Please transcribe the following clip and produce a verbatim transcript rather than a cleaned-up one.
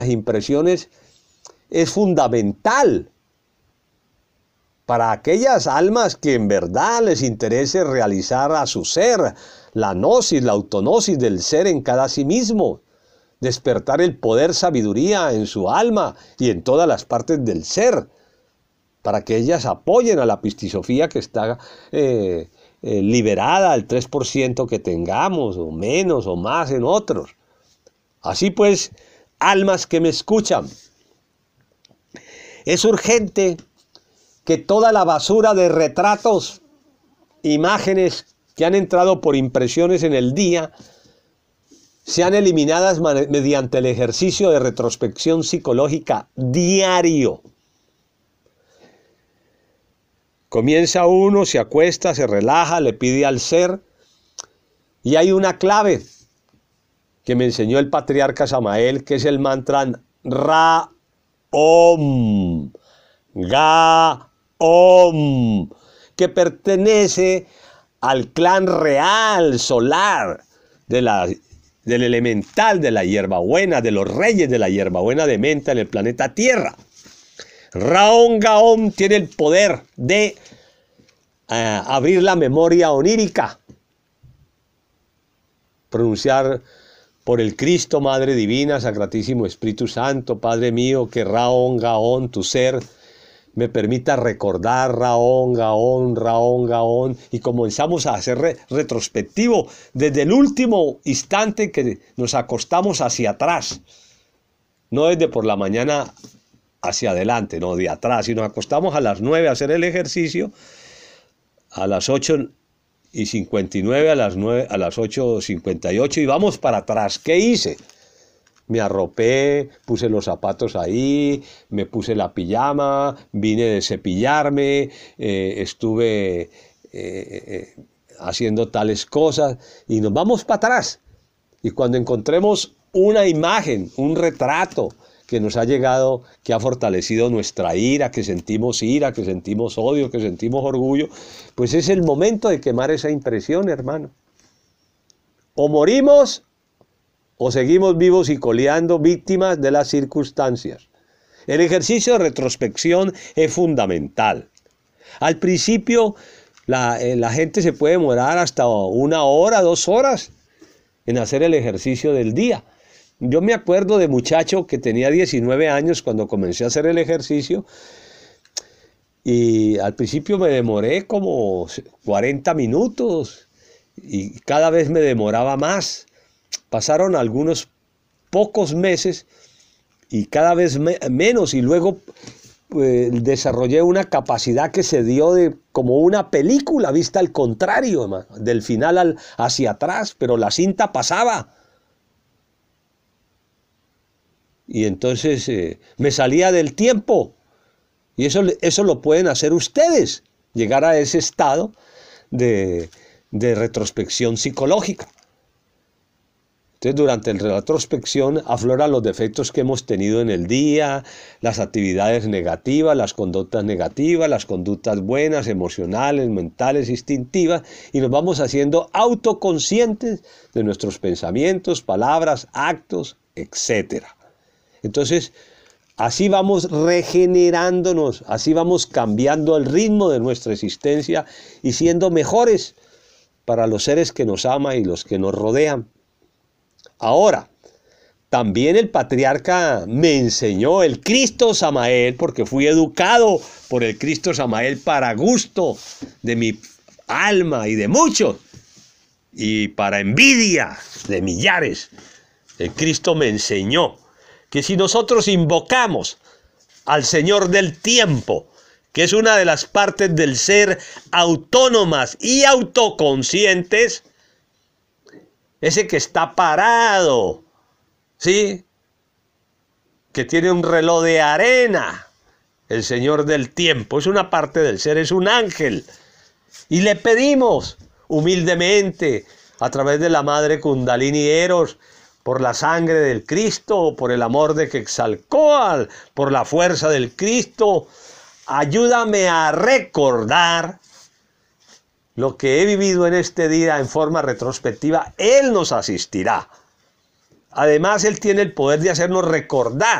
impresiones es fundamental para aquellas almas que en verdad les interese realizar a su ser la gnosis, la autognosis del ser en cada sí mismo, despertar el poder sabiduría en su alma y en todas las partes del ser, para que ellas apoyen a la pistisofía que está eh, eh, liberada al tres por ciento que tengamos, o menos o más en otros. Así pues, almas que me escuchan, es urgente que toda la basura de retratos, imágenes que han entrado por impresiones en el día, sean eliminadas mediante el ejercicio de retrospección psicológica diario. Comienza uno, se acuesta, se relaja, le pide al ser, y hay una clave que me enseñó el patriarca Samael, que es el mantra Ra-Om, Ga-Om, que pertenece al clan real, solar, de la, del elemental de la hierbabuena, de los reyes de la hierbabuena de menta en el planeta Tierra. Ra-Om, Ga-Om tiene el poder de uh, abrir la memoria onírica, pronunciar por el Cristo, Madre Divina, Sacratísimo Espíritu Santo, Padre mío, que Ra-Om, Ga-Om, tu ser, me permita recordar Ra-Om, Ga-Om, Ra-Om, Ga-Om, y comenzamos a hacer re retrospectivo desde el último instante que nos acostamos hacia atrás, no desde por la mañana hacia adelante, no de atrás. Si nos acostamos a las nueve a hacer el ejercicio, a las ocho y cincuenta y nueve, a las, nueve, a las ocho cincuenta y ocho, y vamos para atrás. ¿Qué hice? Me arropé, puse los zapatos ahí, me puse la pijama, vine de cepillarme, eh, estuve eh, eh, haciendo tales cosas, y nos vamos para atrás. Y cuando encontremos una imagen, un retrato que nos ha llegado, que ha fortalecido nuestra ira, que sentimos ira, que sentimos odio, que sentimos orgullo, pues es el momento de quemar esa impresión, hermano. O morimos, o seguimos vivos y coleando, víctimas de las circunstancias. El ejercicio de retrospección es fundamental. Al principio, la, eh, la gente se puede demorar hasta una hora, dos horas en hacer el ejercicio del día. Yo me acuerdo de muchacho que tenía diecinueve años cuando comencé a hacer el ejercicio, y al principio me demoré como cuarenta minutos y cada vez me demoraba más. Pasaron algunos pocos meses y cada vez me menos, y luego eh, desarrollé una capacidad que se dio de como una película vista al contrario, hermano, del final al, hacia atrás, pero la cinta pasaba. Y entonces eh, me salía del tiempo. Y eso, eso lo pueden hacer ustedes, llegar a ese estado de, de retrospección psicológica. Entonces, durante la retrospección afloran los defectos que hemos tenido en el día, las actividades negativas, las conductas negativas, las conductas buenas, emocionales, mentales, instintivas, y nos vamos haciendo autoconscientes de nuestros pensamientos, palabras, actos, etcétera. Entonces, así vamos regenerándonos, así vamos cambiando el ritmo de nuestra existencia y siendo mejores para los seres que nos aman y los que nos rodean. Ahora, también el patriarca me enseñó, el Cristo Samael, porque fui educado por el Cristo Samael para gusto de mi alma y de muchos, y para envidia de millares. El Cristo me enseñó que si nosotros invocamos al Señor del tiempo, que es una de las partes del ser autónomas y autoconscientes, ese que está parado, ¿sí?, que tiene un reloj de arena, el Señor del tiempo, es una parte del ser, es un ángel, y le pedimos humildemente, a través de la Madre Kundalini Eros, por la sangre del Cristo, por el amor de Quetzalcóatl, por la fuerza del Cristo, ayúdame a recordar lo que he vivido en este día en forma retrospectiva. Él nos asistirá. Además, Él tiene el poder de hacernos recordar